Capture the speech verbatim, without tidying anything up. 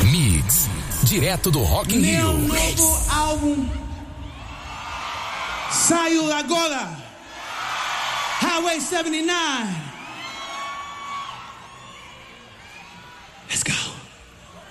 Mix, direto do Rock in Meu Rio. novo álbum saiu agora. Highway setenta e nove.